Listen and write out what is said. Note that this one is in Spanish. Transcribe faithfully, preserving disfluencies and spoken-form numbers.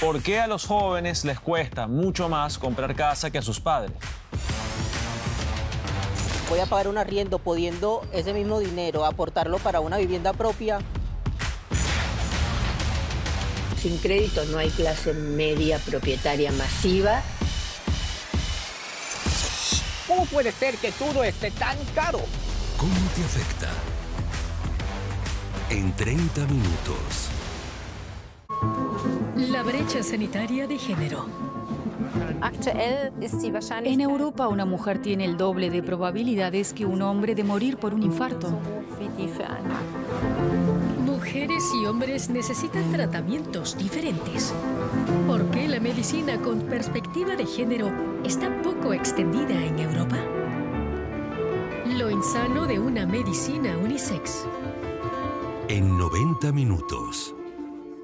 ¿Por qué a los jóvenes les cuesta mucho más comprar casa que a sus padres? Voy a pagar un arriendo pudiendo ese mismo dinero aportarlo para una vivienda propia. Sin crédito no hay clase media propietaria masiva. ¿Cómo puede ser que todo esté tan caro? ¿Cómo te afecta? En treinta minutos. La brecha sanitaria de género. En Europa, una mujer tiene el doble de probabilidades que un hombre de morir por un infarto. Mujeres y hombres necesitan tratamientos diferentes. ¿Por qué la medicina con perspectiva de género está poco extendida en Europa? Lo insano de una medicina unisex. En noventa minutos.